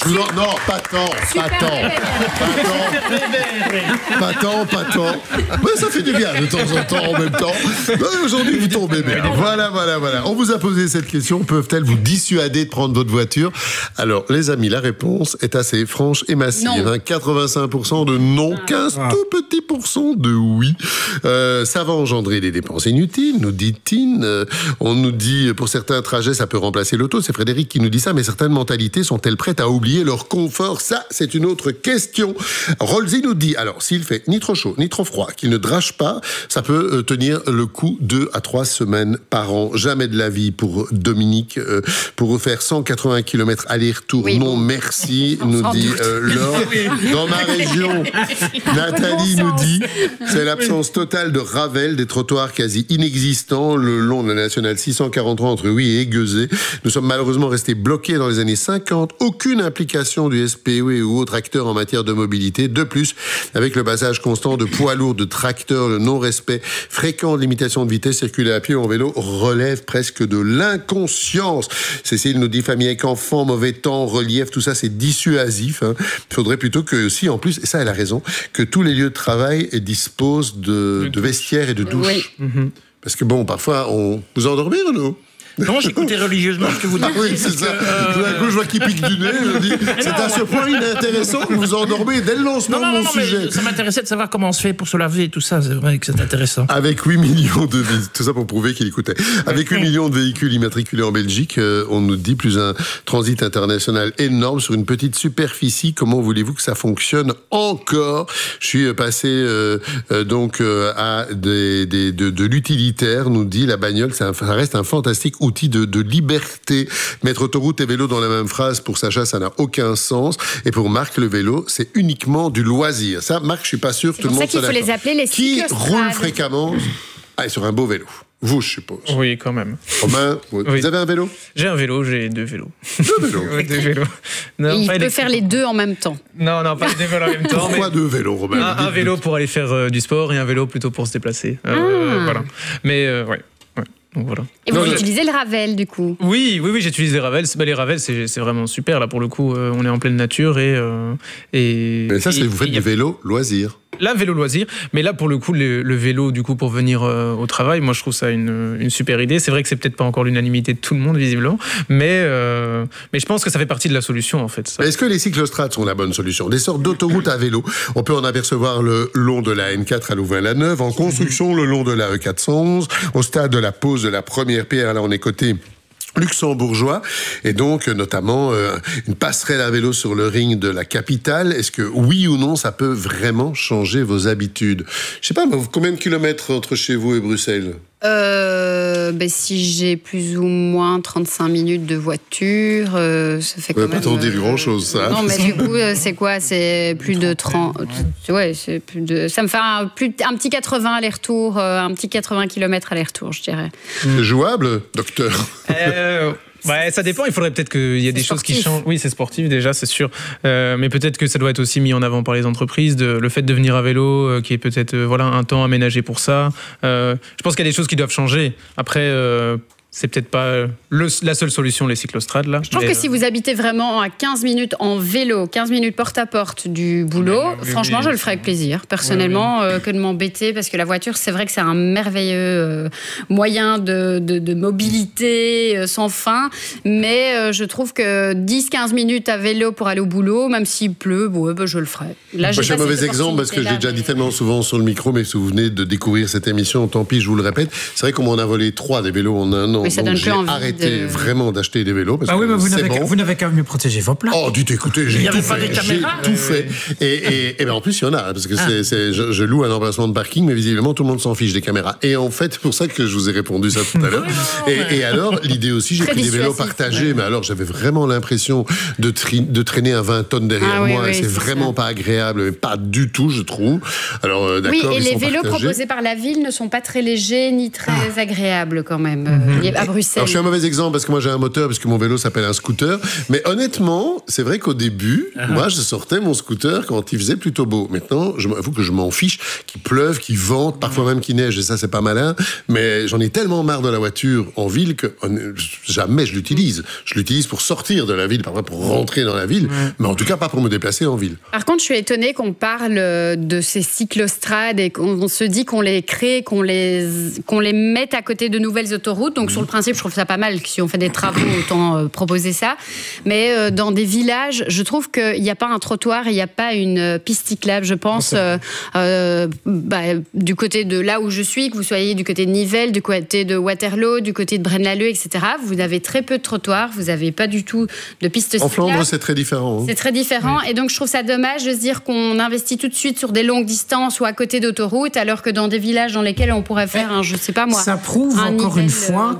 Non, pas tant. Pas tant. Mais ça fait du bien de temps en temps en même temps. Aujourd'hui, vous tombez bien. Voilà. On vous a posé cette question. Peuvent-elles vous dissuader de prendre votre voiture? Alors, les amis, la réponse est assez franche et massive. 85% de non, 15 tout petits pourcents de oui. Ça va engendrer des dépenses inutiles, nous dit Tine. On nous dit, pour certains trajets, ça peut remplacer l'auto. C'est Frédéric qui nous dit ça, mais certaines mentalités sont-elles prêtes à oublier leur confort? Ça, c'est une autre question. Rolsey nous dit, alors, s'il fait ni trop chaud, ni trop froid, qu'il ne drache pas, ça peut tenir le coup 2 à 3 semaines par an. Jamais de la vie pour Dominique, pour faire 180 km aller-retour. Oui, non, merci, nous dit Laure. Dans ma région, Nathalie nous dit, c'est l'absence totale de Ravel, des trottoirs quasi inexistants le long de la nationale 643 entre Huy et Guezé. Nous sommes malheureusement restés bloqués dans les années 50. Aucune implication du SPE ou autres acteurs en matière de mobilité. De plus, avec le passage constant de poids lourds, de tracteurs, le non-respect fréquent de limitation de vitesse, circuler à pied ou en vélo relève presque de l'inconscience. Cécile nous dit, famille avec enfants, mauvais temps, relief, tout ça c'est dissuasif. Il faudrait plutôt que, si en plus, et ça elle a raison, que tous les lieux de travail disposent de vestiaires et de douches. Oui. Parce que bon, parfois, vous endormez, Renaud? Non, j'écoutais religieusement ce que vous dites. Ah oui, c'est ça. Tout d'un coup, je vois qu'il pique du nez. Je dis, c'est à ce point inintéressant que vous endormez dès le lancement de mon sujet. Ça m'intéressait de savoir comment on se fait pour se laver et tout ça. C'est vrai que c'est intéressant. Avec 8 millions de véhicules, tout ça pour prouver qu'il écoutait. Avec 8 millions de véhicules immatriculés en Belgique, on nous dit plus un transit international énorme sur une petite superficie. Comment voulez-vous que ça fonctionne encore? Je suis passé à de l'utilitaire, nous dit la bagnole. Ça reste un fantastique outil de liberté. Mettre autoroute et vélo dans la même phrase, pour Sacha, ça n'a aucun sens. Et pour Marc, le vélo, c'est uniquement du loisir. Ça, Marc, je suis pas sûr que tout le monde soit d'accord. C'est pour ça qu'il faut les appeler les cyclostrades. Qui roule fréquemment sur un beau vélo? Vous, je suppose. Oui, quand même. Romain, vous avez un vélo? J'ai un vélo, j'ai 2 vélos. 2 vélos? Oui, 2 vélos. Non, il peut faire les deux en même temps. Non, pas les 2 vélos en même temps. Pourquoi 2 vélos, Romain? Un vélo pour aller faire du sport et un vélo plutôt pour se déplacer. Voilà. Mais ouais. Donc, voilà. Et vous utilisez le Ravel, du coup? Oui, j'utilise les Ravel. Les Ravel, c'est vraiment super. Là, pour le coup, on est en pleine nature et mais ça, vous faites du vélo loisir. Là, vélo loisir. Mais là, pour le coup, le vélo, du coup, pour venir au travail, moi, je trouve ça une super idée. C'est vrai que c'est peut-être pas encore l'unanimité de tout le monde, visiblement. Mais je pense que ça fait partie de la solution, en fait. Est-ce que les cyclostrades sont la bonne solution? Des sortes d'autoroutes à vélo. On peut en apercevoir le long de la N4 à Louvain-la-Neuve, en construction le long de la E411, au stade de la pose de la première pierre. Là, on est côté luxembourgeois, et donc notamment une passerelle à vélo sur le ring de la capitale. Est-ce que oui ou non ça peut vraiment changer vos habitudes? Je sais pas, combien de kilomètres entre chez vous et Bruxelles? Si j'ai plus ou moins 35 minutes de voiture, ça fait quand même... pas trop dire grand-chose, ça. Non, mais du coup, c'est quoi? C'est plus de 30... Ouais, c'est plus de... Ça me fait un petit 80 aller-retour, un petit 80 km aller-retour, je dirais. C'est jouable, docteur? Ouais, ça dépend. Il faudrait peut-être qu'il y ait des choses qui changent. Oui, c'est sportif déjà, c'est sûr. Mais peut-être que ça doit être aussi mis en avant par les entreprises. Le fait de venir à vélo, qui est peut-être un temps aménagé pour ça. Je pense qu'il y a des choses qui doivent changer. Après, c'est peut-être pas la seule solution, les cyclostrades, là. Je trouve que si vous habitez vraiment à 15 minutes en vélo, 15 minutes porte-à-porte du boulot, franchement, je le ferais avec plaisir, personnellement, que de m'embêter, parce que la voiture, c'est vrai que c'est un merveilleux moyen de mobilité sans fin, mais je trouve que 10-15 minutes à vélo pour aller au boulot, même s'il pleut, je le ferais. Là, moi, j'ai un mauvais exemple, parce que j'ai déjà dit tellement souvent sur le micro, mais si vous venez de découvrir cette émission, tant pis, je vous le répète, c'est vrai qu'on m'en a volé 3 des vélos en un an. Mais ça donne j'ai arrêté vraiment d'acheter des vélos. Parce mais que vous n'avez qu'à mieux protéger vos places. Oh, écoutez, j'ai tout fait. J'ai tout fait. Et ben en plus, il y en a, parce que je loue un emplacement de parking, mais visiblement, tout le monde s'en fiche des caméras. Et en fait, c'est pour ça que je vous ai répondu ça tout à l'heure. Et alors, l'idée aussi, j'ai pris des vélos partagés, mais alors, j'avais vraiment l'impression de traîner à 20 tonnes derrière moi. Et c'est vraiment pas agréable, mais pas du tout, je trouve. Alors, d'accord, et les vélos proposés par la ville ne sont pas très légers ni très agréables quand même. à Bruxelles. Alors, je suis un mauvais exemple parce que moi j'ai un moteur, parce que mon vélo s'appelle un scooter. Mais honnêtement, c'est vrai qu'au début, moi je sortais mon scooter quand il faisait plutôt beau. Maintenant, je m'avoue que je m'en fiche, qu'il pleuve, qu'il vente, parfois même qu'il neige, et ça c'est pas malin. Mais j'en ai tellement marre de la voiture en ville que jamais je l'utilise. Je l'utilise pour sortir de la ville, parfois pour rentrer dans la ville, mais en tout cas pas pour me déplacer en ville. Par contre, je suis étonnée qu'on parle de ces cyclostrades et qu'on se dit qu'on les crée, qu'on les mette à côté de nouvelles autoroutes. Donc sur le principe, je trouve ça pas mal. Si on fait des travaux, autant proposer ça. Mais dans des villages, je trouve qu'il n'y a pas un trottoir, il n'y a pas une piste cyclable. Je pense du côté de là où je suis, que vous soyez du côté de Nivelles, du côté de Waterloo, du côté de Braine-l'Alleud, etc. Vous avez très peu de trottoirs, vous n'avez pas du tout de pistes cyclables. En Flandre, c'est très différent. C'est très différent. Et donc je trouve ça dommage de se dire qu'on investit tout de suite sur des longues distances ou à côté d'autoroutes, alors que dans des villages dans lesquels on pourrait faire je sais pas moi. Ça prouve encore une fois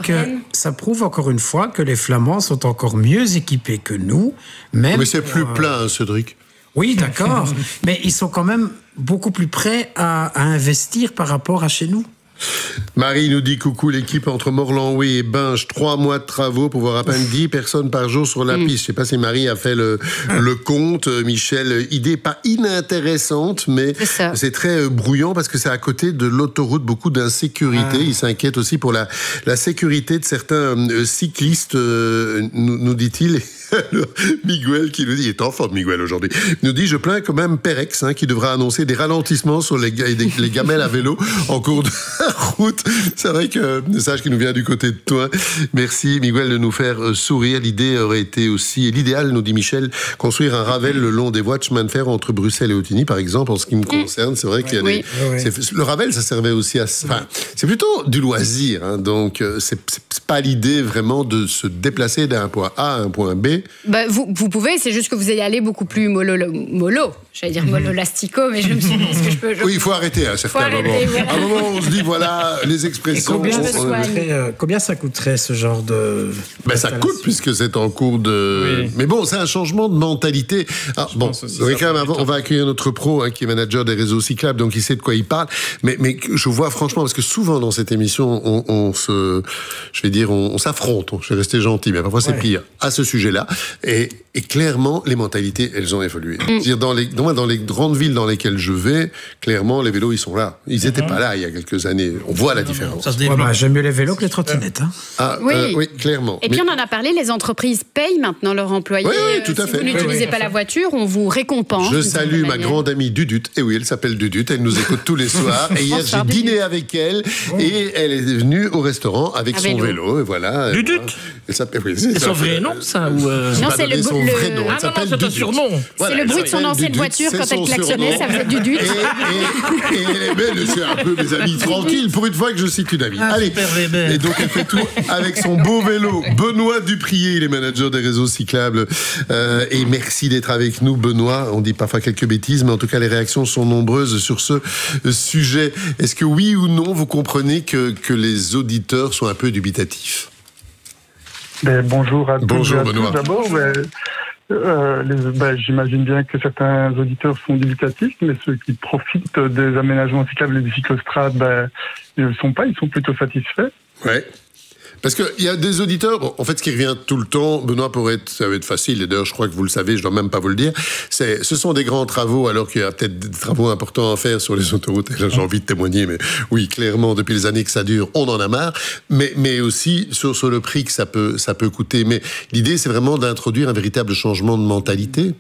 que les Flamands sont encore mieux équipés que nous. Même mais c'est plus plein, Cédric. Oui, d'accord. Mais ils sont quand même beaucoup plus prêts à investir par rapport à chez nous. Marie nous dit coucou l'équipe entre Morlanlouis et Binche, 3 mois de travaux pour voir à peine 10 personnes par jour sur la piste. Je sais pas si Marie a fait le compte. Michel, idée pas inintéressante, mais c'est très brouillon parce que c'est à côté de l'autoroute, beaucoup d'insécurité. Il s'inquiète aussi pour la sécurité de certains cyclistes, nous dit-il. Miguel qui nous dit, il est en forme Miguel aujourd'hui, nous dit je plains quand même Pérex qui devra annoncer des ralentissements sur les gamelles à vélo en cours de route. C'est vrai que message qui nous vient du côté de toi. Merci Miguel de nous faire sourire. L'idée aurait été aussi, l'idéal nous dit Michel, construire un Ravel le long des voies de chemin de fer entre Bruxelles et Autigny par exemple. En ce qui me concerne, c'est vrai qu'il y a le Ravel ça servait aussi à c'est plutôt du loisir donc c'est pas l'idée vraiment de se déplacer d'un point A à un point B. Vous pouvez, c'est juste que vous allez aller beaucoup plus mollo. J'allais dire mollo-lastico, mais je me suis dit, est-ce que je peux... Oui, il faut arrêter à certains moments. Voilà. À un moment, on se dit, voilà, les expressions... Combien ça coûterait, ce genre de... ça coûte, puisque c'est en cours de... Oui. Mais bon, c'est un changement de mentalité. Alors, on va accueillir notre pro, qui est manager des réseaux cyclables, donc il sait de quoi il parle. Mais je vois franchement, parce que souvent dans cette émission, on s'affronte. Je vais rester gentil, mais parfois c'est pire. À ce sujet-là. Et clairement, les mentalités, elles ont évolué. C'est-à-dire, dans les grandes villes dans lesquelles je vais, clairement, les vélos, ils sont là. Ils n'étaient pas là il y a quelques années. On voit la différence. J'aime mieux les vélos que les trottinettes. Oui, clairement. Et puis, on en a parlé, les entreprises payent maintenant leurs employés. Oui, tout à fait. Si vous n'utilisez pas la voiture, on vous récompense. Je salue ma grande amie Dudut. Et oui, elle s'appelle Dudut. Elle nous écoute tous les soirs. Et hier, j'ai dîné avec elle. Et elle est venue au restaurant avec son vélo. Et voilà. Dudut. C'est son vrai nom, ça Non, c'est le vrai nom. Ah non, c'est un surnom. C'est le bruit de son ancienne voiture quand elle klaxonnait, ça faisait Dudut. Et elle est belle, c'est un peu mes amis tranquilles, pour une fois que je cite une amie. Allez, et donc elle fait tout avec son beau vélo. Benoît Duprier, il est manager des réseaux cyclables. Et merci d'être avec nous, Benoît. On dit parfois quelques bêtises, mais en tout cas, les réactions sont nombreuses sur ce sujet. Est-ce que oui ou non, vous comprenez que les auditeurs sont un peu dubitatifs? Bonjour à tous. Bonjour Benoît. D'abord, j'imagine bien que certains auditeurs sont dubitatifs, mais ceux qui profitent des aménagements cyclables et des cyclostrades, ils ne le sont pas, ils sont plutôt satisfaits. Ouais. Parce qu'il y a des auditeurs, en fait, ce qui revient tout le temps, Benoît, ça va être facile, et d'ailleurs, je crois que vous le savez, je ne dois même pas vous le dire, ce sont des grands travaux, alors qu'il y a peut-être des travaux importants à faire sur les autoroutes, et là, j'ai envie de témoigner, mais oui, clairement, depuis les années que ça dure, on en a marre, mais aussi sur le prix que ça peut coûter. Mais l'idée, c'est vraiment d'introduire un véritable changement de mentalité.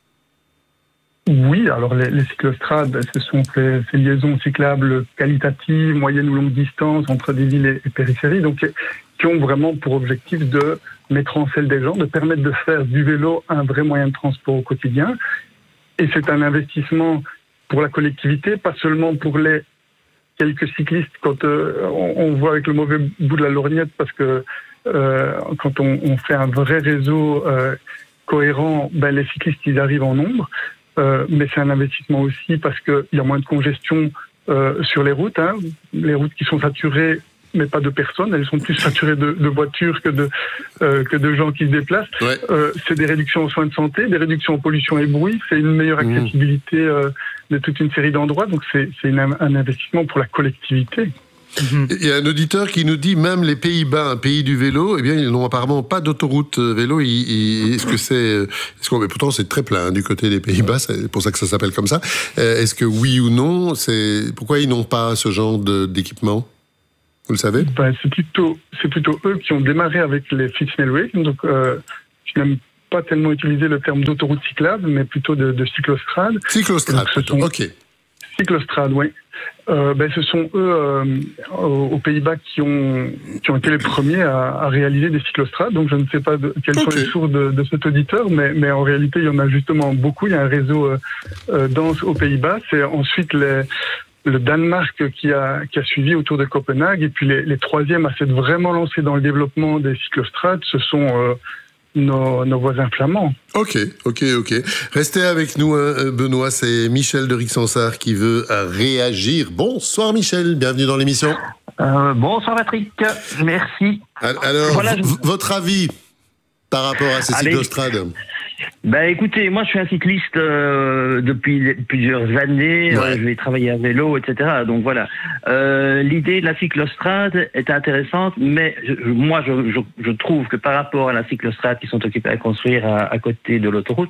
Oui, alors les cyclostrades, ce sont ces liaisons cyclables qualitatives, moyenne ou longue distance entre des villes et périphéries, donc qui ont vraiment pour objectif de mettre en selle des gens, de permettre de faire du vélo un vrai moyen de transport au quotidien. Et c'est un investissement pour la collectivité, pas seulement pour les quelques cyclistes, quand on voit avec le mauvais bout de la lorgnette, parce que quand on fait un vrai réseau cohérent, les cyclistes, ils arrivent en nombre. Mais c'est un investissement aussi parce qu'il y a moins de congestion sur les routes. Les routes qui sont saturées, mais pas de personnes, elles sont plus saturées de voitures que de gens qui se déplacent. Ouais. C'est des réductions en soins de santé, des réductions en pollution et bruit, c'est une meilleure accessibilité de toute une série d'endroits. Donc c'est un investissement pour la collectivité. Il y a un auditeur qui nous dit même les Pays-Bas, un pays du vélo, eh bien ils n'ont apparemment pas d'autoroute vélo. Mais pourtant c'est très plein du côté des Pays-Bas, c'est pour ça que ça s'appelle comme ça. Est-ce que oui ou non, pourquoi ils n'ont pas ce genre d'équipement? Vous le savez? C'est plutôt eux qui ont démarré avec les fixed rail. Donc je n'aime pas tellement utiliser le terme d'autoroute cyclable, mais plutôt de cyclostrade. Cyclostrade, ok. Cyclostrade, oui. Ce sont eux, aux Pays-Bas, qui ont été les premiers à réaliser des cyclostrades. Donc, je ne sais pas quelles sont les sources de cet auditeur, mais en réalité, il y en a justement beaucoup. Il y a un réseau dense aux Pays-Bas. C'est ensuite le Danemark qui a suivi autour de Copenhague. Et puis, les troisièmes à s'être vraiment lancés dans le développement des cyclostrades, ce sont nos voisins flamands. Ok. Restez avec nous, Benoît. C'est Michel de Rixensart qui veut réagir. Bonsoir Michel, bienvenue dans l'émission. Bonsoir Patrick, merci. Alors, voilà, votre avis par rapport à ces cyclostrades? Écoutez, moi je suis un cycliste depuis plusieurs années, je vais travailler à vélo, etc. Donc voilà, l'idée de la cyclostrade est intéressante, mais moi je trouve que par rapport à la cyclostrade qui sont occupés à construire à côté de l'autoroute,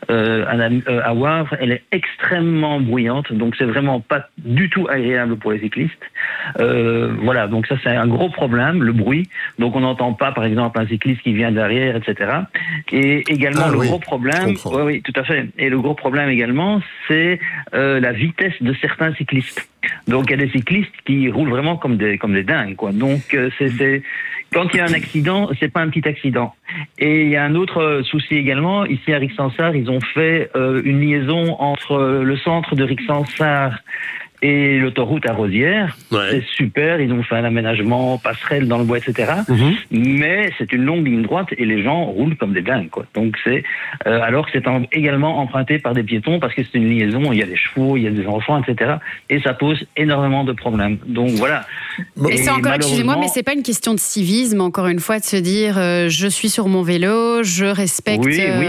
à Wavre, elle est extrêmement bruyante, donc c'est vraiment pas du tout agréable pour les cyclistes. Voilà, donc ça c'est un gros problème, le bruit. Donc on n'entend pas par exemple un cycliste qui vient derrière, etc. Et également gros problème, oui, tout à fait. Et le gros problème également, c'est la vitesse de certains cyclistes. Donc il y a des cyclistes qui roulent vraiment comme des dingues, quoi. Donc c'est quand il y a un accident, c'est pas un petit accident. Et il y a un autre souci également. Ici à Rixensart, ils ont fait une liaison entre le centre de Rixensart et l'autoroute à Rosières. C'est super, ils ont fait un aménagement, passerelle dans le bois, etc. Mais c'est une longue ligne droite et les gens roulent comme des dingues, quoi. Donc alors que c'est également emprunté par des piétons parce que c'est une liaison, il y a des chevaux, il y a des enfants, etc. Et ça pose énormément de problèmes. Donc voilà. Et c'est encore, excusez-moi, mais c'est pas une question de civisme, encore une fois, de se dire je suis sur mon vélo, je respecte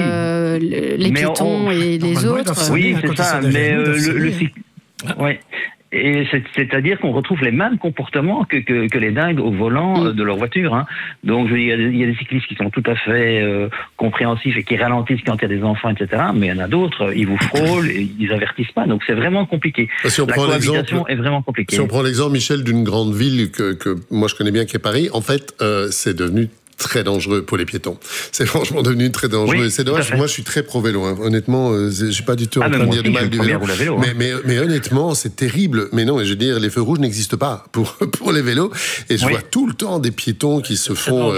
les piétons et les autres. Oui, c'est ça, mais ouais. Et c'est-à-dire qu'on retrouve les mêmes comportements que les dingues au volant de leur voiture, hein. Donc il y a des cyclistes qui sont tout à fait compréhensifs et qui ralentissent quand il y a des enfants, etc. Mais il y en a d'autres, ils vous frôlent et ils avertissent pas. Donc c'est vraiment compliqué. Si on la cohabitation est vraiment compliquée. Si on prend l'exemple, Michel, d'une grande ville que moi je connais bien, qui est Paris, en fait, c'est devenu très dangereux pour les piétons. C'est franchement devenu très dangereux. Et c'est dommage. Moi, je suis très pro vélo. Hein. Honnêtement, je suis pas du tout en train de dire du mal du vélo. Mais honnêtement, c'est terrible. Mais non, je veux dire, les feux rouges n'existent pas pour les vélos. Et je vois tout le temps des piétons qui se font,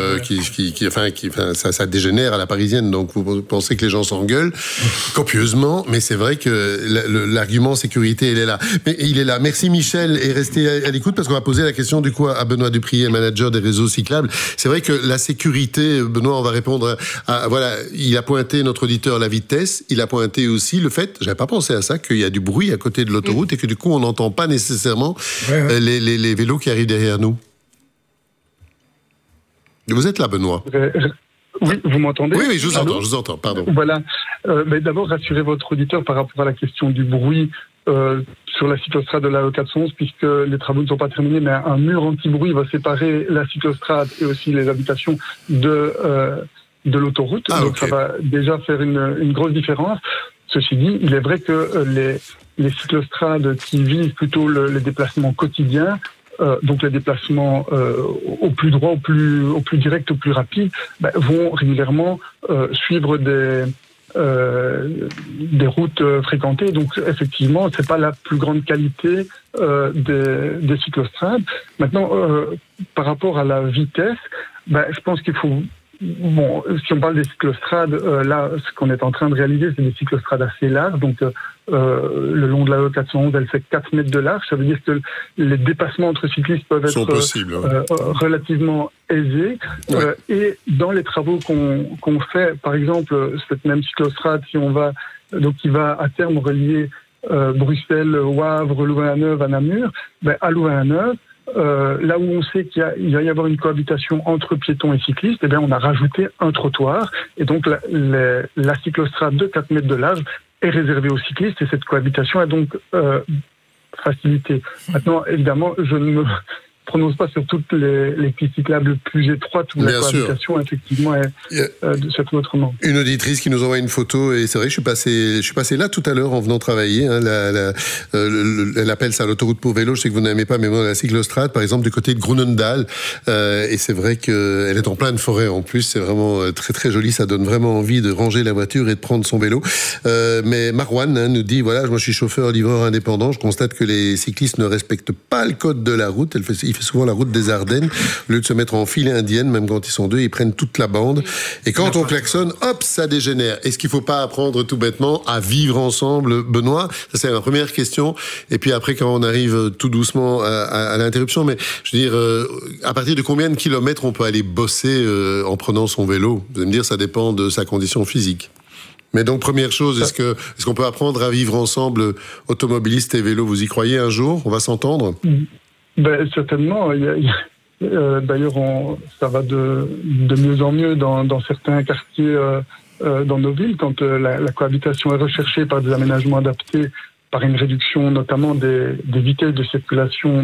ça dégénère à la parisienne. Donc, vous pensez que les gens s'engueulent copieusement. Mais c'est vrai que l'argument sécurité, il est là. Merci Michel, et restez à l'écoute parce qu'on va poser la question du coup à Benoît Duprier, manager des réseaux cyclables. C'est vrai que la sécurité, Benoît, on va répondre voilà, il a pointé, notre auditeur, la vitesse, il a pointé aussi le fait, j'avais pas pensé à ça, qu'il y a du bruit à côté de l'autoroute et que du coup on n'entend pas nécessairement les vélos qui arrivent derrière nous. Vous êtes là, Benoît? Oui, vous m'entendez? Oui, je vous entends, pardon. Voilà. Mais d'abord, rassurez votre auditeur par rapport à la question du bruit sur la cyclostrade de la E411, puisque les travaux ne sont pas terminés, mais un mur anti-bruit va séparer la cyclostrade et aussi les habitations de l'autoroute. Donc ça va déjà faire une grosse différence. Ceci dit, il est vrai que les cyclostrades qui visent plutôt les déplacements quotidiens, donc les déplacements au plus droit, au plus direct, au plus rapide, vont régulièrement suivre des routes fréquentées. Donc effectivement, c'est pas la plus grande qualité des cyclostrades. Maintenant, par rapport à la vitesse, je pense qu'il faut... Bon, si on parle des cyclostrades, là, ce qu'on est en train de réaliser, c'est des cyclostrades assez larges. Donc, le long de la E411, elle fait 4 mètres de large. Ça veut dire que les dépassements entre cyclistes peuvent être relativement aisés. Et dans les travaux qu'on fait, par exemple, cette même cyclostrade, si on va, donc qui va à terme relier Bruxelles, Wavre, Louvain-la-Neuve à Namur, à Louvain-la-Neuve, là où on sait qu'il va y avoir une cohabitation entre piétons et cyclistes, on a rajouté un trottoir. Et donc, la cyclostrade de 4 mètres de large est réservée aux cyclistes et cette cohabitation est donc facilitée. Maintenant, évidemment, je ne prononce pas sur toutes les pistes cyclables plus étroites où la cohabitation effectivement se fait autrement. Une auditrice qui nous envoie une photo, et c'est vrai que je suis passé là tout à l'heure en venant travailler. Hein, elle appelle ça l'autoroute pour vélo. Je sais que vous n'aimez pas, mais moi la cyclostrade, par exemple du côté de Groenendaal, et c'est vrai qu'elle est en pleine forêt en plus. C'est vraiment très très joli. Ça donne vraiment envie de ranger la voiture et de prendre son vélo. Mais Marwan nous dit voilà, moi je suis chauffeur livreur indépendant. Je constate que les cyclistes ne respectent pas le code de la route. Il fait souvent la route des Ardennes. Au lieu de se mettre en file indienne, même quand ils sont deux, ils prennent toute la bande. Et quand on klaxonne, hop, ça dégénère. Est-ce qu'il ne faut pas apprendre tout bêtement à vivre ensemble, Benoît? Ça, c'est la première question. Et puis après, quand on arrive tout doucement à l'interruption, mais je veux dire, à partir de combien de kilomètres on peut aller bosser en prenant son vélo? Vous allez me dire, ça dépend de sa condition physique. Mais donc, première chose, est-ce qu'on peut apprendre à vivre ensemble, automobilistes et vélo? Vous y croyez un jour? On va s'entendre? Certainement. D'ailleurs, ça va de mieux en mieux dans certains quartiers dans nos villes, quand la cohabitation est recherchée par des aménagements adaptés, par une réduction notamment des vitesses de circulation.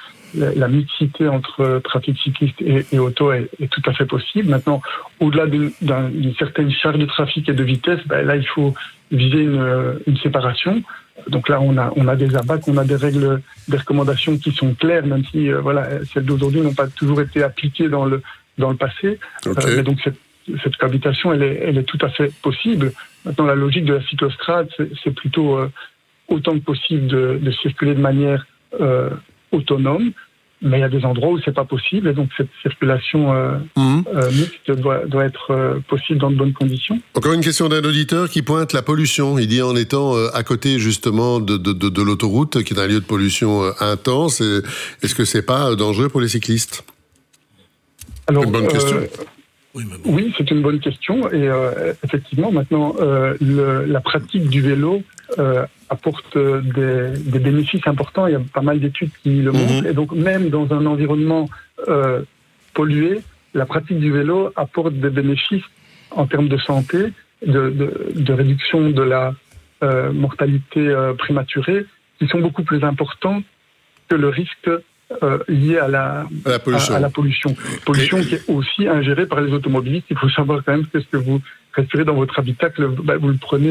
La mixité entre trafic cycliste et auto est tout à fait possible. Maintenant, au-delà d'une certaine charge de trafic et de vitesse, là, il faut viser une séparation. Donc là, on a des ABAC, on a des règles, des recommandations qui sont claires, même si celles d'aujourd'hui n'ont pas toujours été appliquées dans le passé. Okay. Mais donc cette cohabitation, elle est tout à fait possible. Maintenant, la logique de la cyclostrade, c'est plutôt autant que possible de circuler de manière autonome. Mais il y a des endroits où c'est pas possible, et donc cette circulation mixte doit être possible dans de bonnes conditions. Encore une question d'un auditeur qui pointe la pollution. Il dit, en étant à côté justement de l'autoroute, qui est un lieu de pollution intense, est-ce que c'est pas dangereux pour les cyclistes? Alors, une bonne question. Oui, c'est une bonne question, et effectivement, maintenant, la pratique du vélo apporte des bénéfices importants. Il y a pas mal d'études qui le montrent. Et donc, même dans un environnement pollué, la pratique du vélo apporte des bénéfices en termes de santé, de réduction de la mortalité prématurée, qui sont beaucoup plus importants que le risque lié à la pollution. Pollution qui est aussi ingérée par les automobilistes. Il faut savoir quand même que ce que vous respirez dans votre habitacle, vous le prenez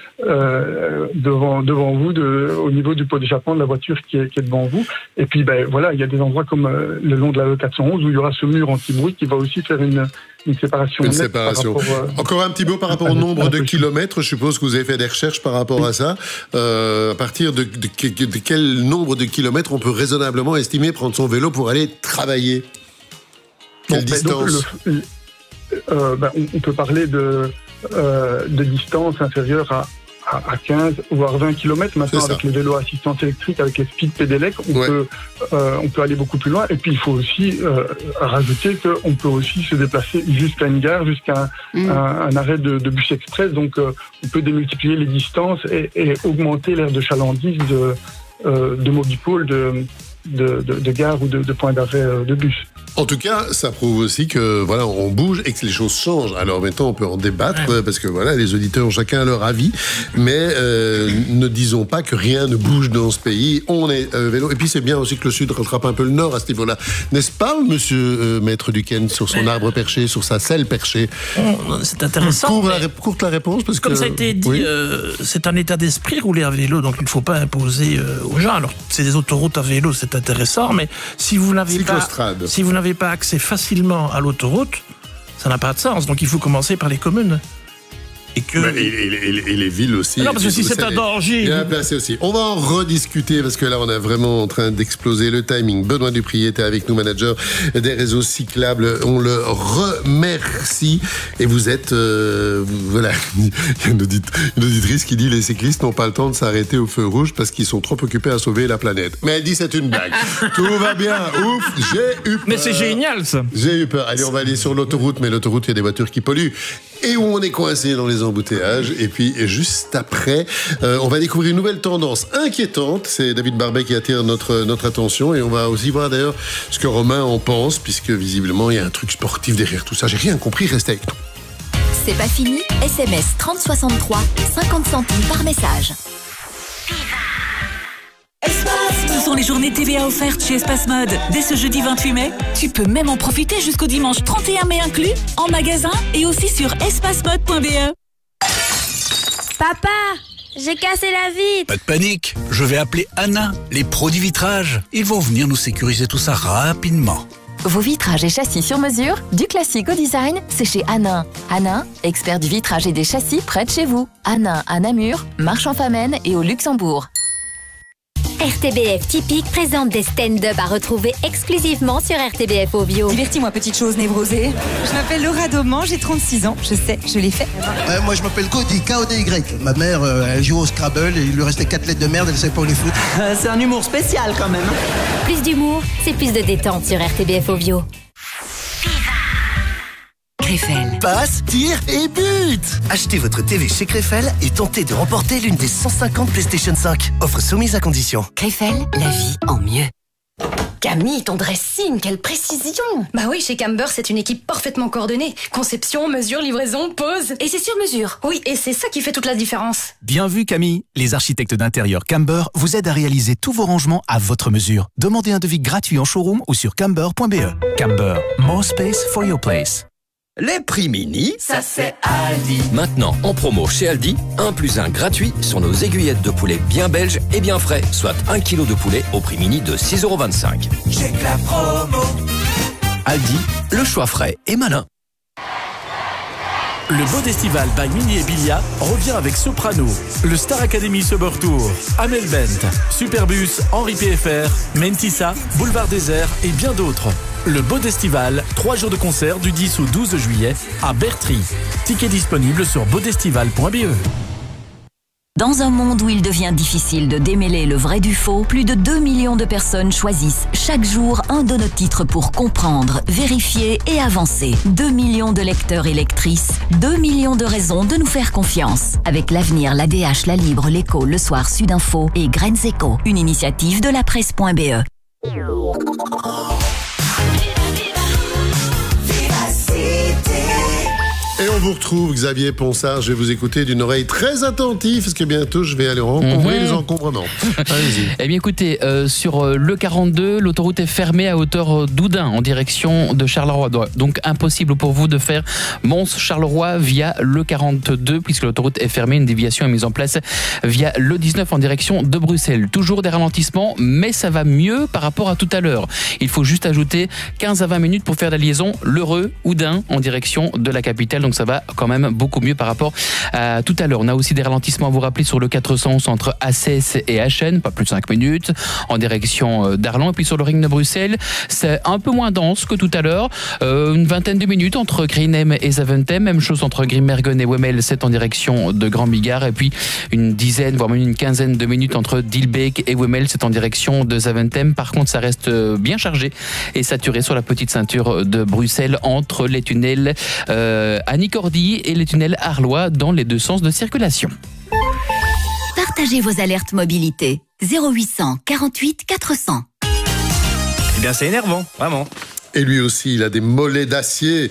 devant vous, au niveau du pot d'échappement de la voiture qui est devant vous. Et puis, il y a des endroits comme le long de la E411 où il y aura ce mur anti-bruit qui va aussi faire une séparation. Une séparation. Encore un petit mot par rapport au nombre de kilomètres. Je suppose que vous avez fait des recherches par rapport à ça. À partir de quel nombre de kilomètres on peut raisonnablement estimer prendre son vélo pour aller travailler? Quelle distance? On peut parler de distance inférieure à 15 voire 20 km. Maintenant, avec les vélos à assistance électrique, avec les speed pedelec, on peut aller beaucoup plus loin. Et puis, il faut aussi rajouter qu'on peut aussi se déplacer jusqu'à une gare, jusqu'à un arrêt de bus express. Donc, on peut démultiplier les distances et augmenter l'aire de chalandise de Mobipôle, de gare ou de point d'arrêt de bus. En tout cas, ça prouve aussi que on bouge et que les choses changent. Alors maintenant, on peut en débattre parce que les auditeurs ont chacun leur avis, mais ne disons pas que rien ne bouge dans ce pays. On est vélo, et puis c'est bien aussi que le Sud rattrape un peu le Nord à ce niveau-là, n'est-ce pas, Monsieur Maître Duquesne, sur son arbre perché, sur sa selle perchée? C'est intéressant. Courte la réponse, parce comme que ça a été dit, c'est un état d'esprit rouler à vélo, donc il ne faut pas imposer aux gens. Alors c'est des autoroutes à vélo, c'est intéressant, mais si vous n'avez pas accès facilement à l'autoroute, ça n'a pas de sens. Donc il faut commencer par les communes. Et les villes aussi. Non, parce que si c'est un danger. Bien placé aussi. On va en rediscuter parce que là, on est vraiment en train d'exploser le timing. Benoît Dupriez était avec nous, manager des réseaux cyclables. On le remercie. Et vous êtes, il y a une auditrice qui dit les cyclistes n'ont pas le temps de s'arrêter au feu rouge parce qu'ils sont trop occupés à sauver la planète. Mais elle dit c'est une blague. Tout va bien. Ouf, j'ai eu peur. Mais c'est génial, ça. J'ai eu peur. Allez, on va aller sur l'autoroute. Mais l'autoroute, il y a des voitures qui polluent. Et où on est coincé dans les embouteillages. Et puis, juste après, on va découvrir une nouvelle tendance inquiétante. C'est David Barbet qui attire notre attention. Et on va aussi voir d'ailleurs ce que Romain en pense, puisque visiblement, il y a un truc sportif derrière tout ça. J'ai rien compris, restez avec nous. C'est pas fini. SMS 3063, 50 centimes par message. Espace sont les journées TVA offertes chez Espace Mode. Dès ce jeudi 28 mai, tu peux même en profiter jusqu'au dimanche 31 mai inclus, en magasin et aussi sur espacemode.be. Papa, j'ai cassé la vitre. Pas de panique, je vais appeler Anna, les pros du vitrage. Ils vont venir nous sécuriser tout ça rapidement. Vos vitrages et châssis sur mesure, du classique au design, c'est chez Hanin. Hanin, expert du vitrage et des châssis près de chez vous. Hanin à Namur, Marche-en-Famenne et au Luxembourg. RTBF Typique présente des stand-up à retrouver exclusivement sur RTBF Ovio. Divertis-moi, petite chose névrosée. Je m'appelle Laura Dauman, j'ai 36 ans. Je sais, je l'ai fait. Moi, je m'appelle Cody, K-O-D-Y. Ma mère, elle joue au Scrabble et il lui restait 4 lettres de merde, elle savait pas où les foutre. C'est un humour spécial quand même. Plus d'humour, c'est plus de détente sur RTBF Ovio. Krefel. Passe, tire et but. Achetez votre TV chez Krefel et tentez de remporter l'une des 150 PlayStation 5. Offre soumise à condition. Krefel, la vie en mieux. Camille, ton dressing, quelle précision! Bah oui, chez Camber, c'est une équipe parfaitement coordonnée. Conception, mesure, livraison, pose. Et c'est sur mesure. Oui, et c'est ça qui fait toute la différence. Bien vu, Camille. Les architectes d'intérieur Camber vous aident à réaliser tous vos rangements à votre mesure. Demandez un devis gratuit en showroom ou sur camber.be. Camber, more space for your place. Les prix mini, ça c'est Aldi. Maintenant, en promo chez Aldi, 1+1 gratuit sur nos aiguillettes de poulet bien belges et bien frais, soit 1 kg de poulet au prix mini de 6,25 €. J'ai que la promo. Aldi, le choix frais et malin. Le Bodestival by Mini et Bilia revient avec Soprano, le Star Academy Summer Tour, Amel Bent, Superbus, Henri PFR, Mentissa, Boulevard Désert et bien d'autres. Le Bodestival, 3 jours de concert du 10 au 12 juillet à Bertry. Tickets disponibles sur bodestival.be. Dans un monde où il devient difficile de démêler le vrai du faux, plus de 2 millions de personnes choisissent chaque jour un de nos titres pour comprendre, vérifier et avancer. 2 millions de lecteurs et lectrices, 2 millions de raisons de nous faire confiance. Avec l'Avenir, l'ADH, La Libre, l'Écho, Le Soir, Sudinfo et Graines Éco, une initiative de la presse.be. Et on vous retrouve, Xavier Ponsard. Je vais vous écouter d'une oreille très attentive parce que bientôt je vais aller rencontrer les encombrements. Allez-y. Eh bien écoutez, sur le 42, l'autoroute est fermée à hauteur d'Oudin en direction de Charleroi. Donc impossible pour vous de faire Mons-Charleroi via le 42 puisque l'autoroute est fermée. Une déviation est mise en place via le 19 en direction de Bruxelles. Toujours des ralentissements, mais ça va mieux par rapport à tout à l'heure. Il faut juste ajouter 15 à 20 minutes pour faire la liaison L'Heureux-Oudin en direction de la capitale. Donc ça va quand même beaucoup mieux par rapport à tout à l'heure. On a aussi des ralentissements à vous rappeler sur le 411 entre Assès et Achen, pas plus de 5 minutes, en direction d'Arlon. Et puis sur le ring de Bruxelles, c'est un peu moins dense que tout à l'heure, une vingtaine de minutes entre Greenhem et Zaventem, même chose entre Grimbergen et Wemmel, c'est en direction de Grand Bigard, et puis une dizaine, voire même une quinzaine de minutes entre Dilbeek et Wemmel, c'est en direction de Zaventem. Par contre, ça reste bien chargé et saturé sur la petite ceinture de Bruxelles entre les tunnels Annie-Cordy et les tunnels Arlois dans les deux sens de circulation. Partagez vos alertes mobilité. 0800 48 400. Eh bien, c'est énervant, vraiment. Et lui aussi, il a des mollets d'acier.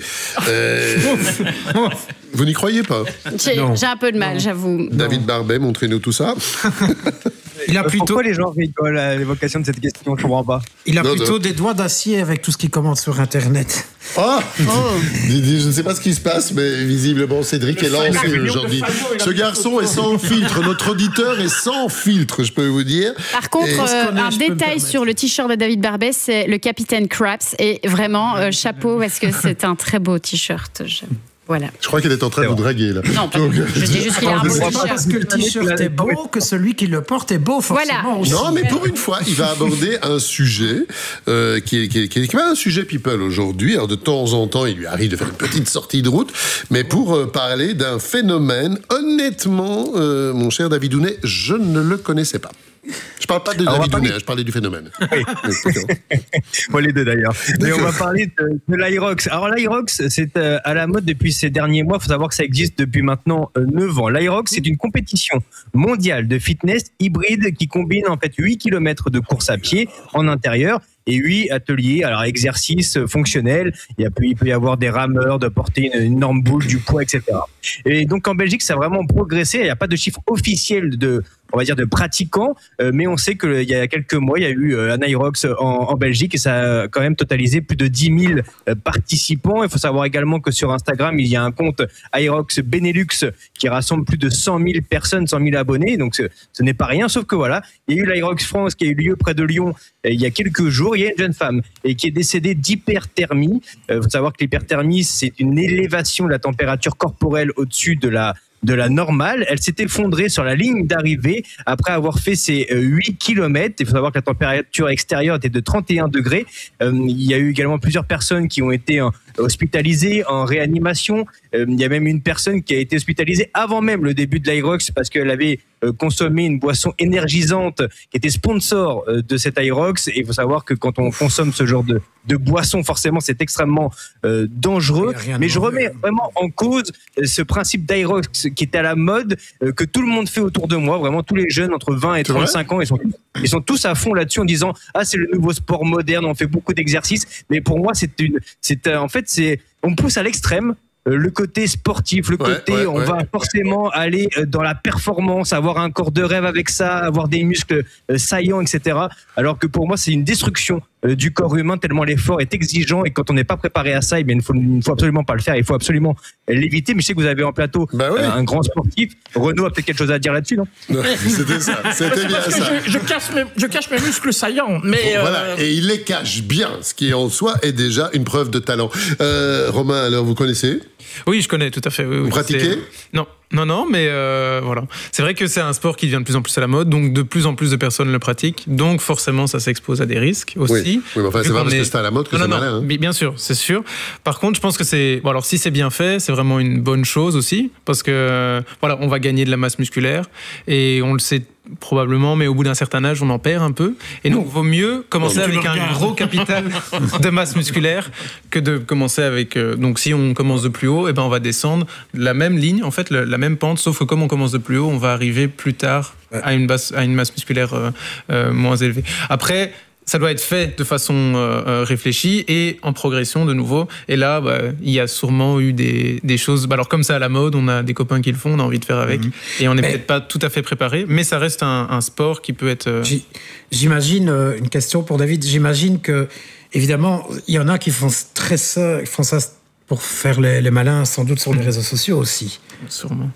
Vous n'y croyez pas? J'ai un peu de mal, j'avoue. David Barbet, montrez-nous tout ça. Il a plutôt... Pourquoi les gens rigolent à l'évocation de cette question? Je comprends pas. Il a plutôt des doigts d'acier avec tout ce qu'il commande sur Internet. Oh, je ne sais pas ce qui se passe, mais visiblement Cédric est lancé aujourd'hui. Ce garçon est sans filtre. Notre auditeur est sans filtre, je peux vous dire. Par contre, un détail sur le t-shirt de David Barbet, c'est le Capitaine Krabs. Et vraiment, chapeau, parce que c'est un très beau t-shirt. Voilà. Je crois qu'elle est en train de vous draguer là. Non, donc, je dis juste qu'il a un beau t-shirt. Parce que le t-shirt est beau, que celui qui le porte est beau, forcément. Voilà. Aussi. Non, mais pour une fois, il va aborder un sujet qui est un sujet people aujourd'hui. Alors de temps en temps, il lui arrive de faire une petite sortie de route, mais pour parler d'un phénomène, honnêtement, mon cher David Dounet, je ne le connaissais pas. Je parle pas de David Dounet, je parlais du phénomène. Oui. Moi, les deux d'ailleurs. Mais on va parler de l'Irox. Alors l'Irox, c'est à la mode depuis ces derniers mois. Il faut savoir que ça existe depuis maintenant 9 ans. L'Irox, c'est une compétition mondiale de fitness hybride qui combine en fait 8 km de course à pied en intérieur et 8 ateliers, alors exercices fonctionnels. Il peut y avoir des rameurs, de porter une énorme boule, du poids, etc. Et donc en Belgique, ça a vraiment progressé. Il n'y a pas de chiffre officiel on va dire, de pratiquants. Mais on sait qu'il y a quelques mois, il y a eu un Aerox en Belgique et ça a quand même totalisé plus de 10 000 participants. Il faut savoir également que sur Instagram, il y a un compte Aerox Benelux qui rassemble plus de 100 000 personnes, 100 000 abonnés. Donc ce n'est pas rien, sauf que voilà, il y a eu l'Aerox France qui a eu lieu près de Lyon il y a quelques jours. Il y a une jeune femme qui est décédée d'hyperthermie. Il faut savoir que l'hyperthermie, c'est une élévation de la température corporelle au-dessus de la normale. Elle s'est effondrée sur la ligne d'arrivée après avoir fait ses 8 km. Il faut savoir que la température extérieure était de 31 degrés. Il y a eu également plusieurs personnes qui ont été hospitalisées en réanimation. Il y a même une personne qui a été hospitalisée avant même le début de l'Aerox parce qu'elle avait consommé une boisson énergisante qui était sponsor de cet Aerox. Et il faut savoir que quand on consomme ce genre de boisson, forcément, c'est extrêmement dangereux. Mais je remets vraiment en cause ce principe d'Aerox qui était à la mode, que tout le monde fait autour de moi. Vraiment, tous les jeunes entre 20 et 35 ans, ils sont tous à fond là-dessus en disant « Ah, c'est le nouveau sport moderne, on fait beaucoup d'exercices. » Mais pour moi, on pousse à l'extrême. Le côté sportif, le côté on va forcément aller dans la performance, avoir un corps de rêve avec ça, avoir des muscles saillants, etc. Alors que pour moi, c'est une destruction du corps humain tellement l'effort est exigeant et quand on n'est pas préparé à ça, il ne faut absolument pas le faire, il faut absolument l'éviter. Mais je sais que vous avez en plateau un grand sportif. Renaud a peut-être quelque chose à dire là-dessus, non? C'était ça, c'était bien ça. Je cache mes muscles saillants, mais... Voilà, et il les cache bien, ce qui en soi est déjà une preuve de talent. Romain, alors vous connaissez? Oui, je connais tout à fait. Oui, vous pratiquez? Non, mais voilà. C'est vrai que c'est un sport qui devient de plus en plus à la mode, donc de plus en plus de personnes le pratiquent, donc forcément ça s'expose à des risques aussi. Oui, mais enfin c'est pas parce que c'est à la mode que c'est malin. Hein. Bien sûr, c'est sûr. Par contre, je pense que c'est... Bon, alors si c'est bien fait, c'est vraiment une bonne chose aussi, parce que voilà, on va gagner de la masse musculaire, et on le sait probablement, mais au bout d'un certain âge, on en perd un peu. Et donc, vaut mieux commencer avec un gros capital de masse musculaire que de commencer avec... donc, si on commence de plus haut, on va descendre la même ligne, en fait, la même pente, sauf que comme on commence de plus haut, on va arriver plus tard à une masse musculaire moins élevée. Après... Ça doit être fait de façon réfléchie et en progression de nouveau. Et là, il y a sûrement eu des choses... alors comme ça à la mode, on a des copains qui le font, on a envie de faire avec. Et on n'est peut-être pas tout à fait préparé, mais ça reste un sport qui peut être... J'imagine, une question pour David, j'imagine que, évidemment, il y en a qui font ça pour faire les malins, sans doute sur les réseaux sociaux aussi. Sûrement.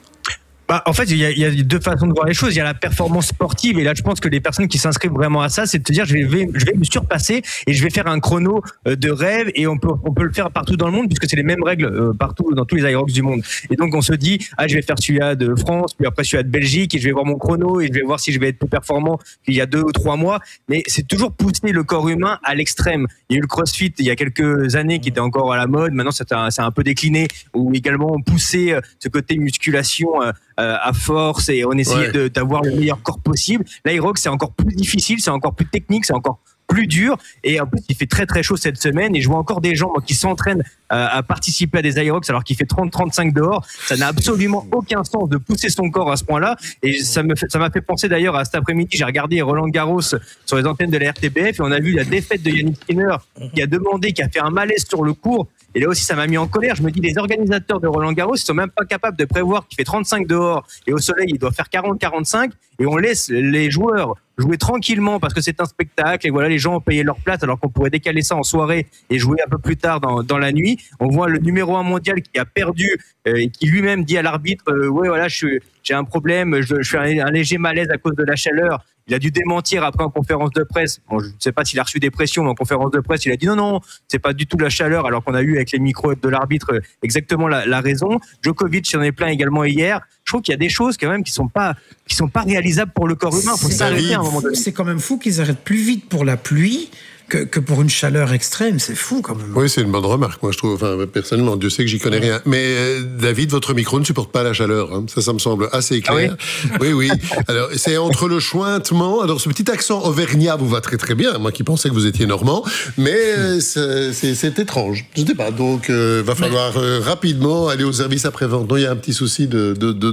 En fait, il y a deux façons de voir les choses. Il y a la performance sportive, et là, je pense que les personnes qui s'inscrivent vraiment à ça, c'est de te dire, je vais me surpasser et je vais faire un chrono de rêve, et on peut le faire partout dans le monde puisque c'est les mêmes règles partout dans tous les Aerox du monde. Et donc, on se dit, je vais faire celui-là de France, puis après celui-là de Belgique, et je vais voir mon chrono et je vais voir si je vais être plus performant qu'il y a 2 ou 3 mois. Mais c'est toujours pousser le corps humain à l'extrême. Il y a eu le CrossFit il y a quelques années qui était encore à la mode. Maintenant, ça a un peu décliné, où également on poussait ce côté musculation à force, et on essayait d'avoir le meilleur corps possible. L'Aerox, c'est encore plus difficile, c'est encore plus technique, c'est encore plus dur, et en plus il fait très très chaud cette semaine, et je vois encore des gens qui s'entraînent à participer à des Aerox alors qu'il fait 30-35 dehors. Ça n'a absolument aucun sens de pousser son corps à ce point-là, et ça m'a fait penser d'ailleurs à cet après-midi, j'ai regardé Roland Garros sur les antennes de la RTBF, et on a vu la défaite de Yannick Sinner qui a fait un malaise sur le court. Et là aussi, ça m'a mis en colère. Je me dis, les organisateurs de Roland Garros, ils sont même pas capables de prévoir qu'il fait 35 dehors et au soleil, il doit faire 40-45, et on laisse les joueurs jouer tranquillement parce que c'est un spectacle, et voilà, les gens ont payé leur place alors qu'on pourrait décaler ça en soirée et jouer un peu plus tard dans la nuit. On voit le numéro 1 mondial qui a perdu et qui lui-même dit à l'arbitre, j'ai un problème, je fais un léger malaise à cause de la chaleur. Il a dû démentir après en conférence de presse. Bon, je ne sais pas s'il a reçu des pressions, mais en conférence de presse, il a dit non, c'est pas du tout la chaleur, alors qu'on a eu avec les micros de l'arbitre exactement la raison. Djokovic s'en est plaint également hier. Je trouve qu'il y a des choses quand même qui sont pas réalisables pour le corps humain. Il faut s'arrêter à un moment donné. C'est quand même fou qu'ils arrêtent plus vite pour la pluie que pour une chaleur extrême. C'est fou quand même. Oui, c'est une bonne remarque, moi je trouve. Enfin, personnellement, Dieu sait que j'y connais rien. Mais David, votre micro ne supporte pas la chaleur. Hein. Ça me semble assez clair. Ah oui. Alors, c'est entre le chointement. Alors, ce petit accent auvergnat vous va très très bien. Moi qui pensais que vous étiez normand. Mais c'est étrange. Je ne sais pas. Donc, va falloir rapidement aller au service après-vente. Non, il y a un petit souci de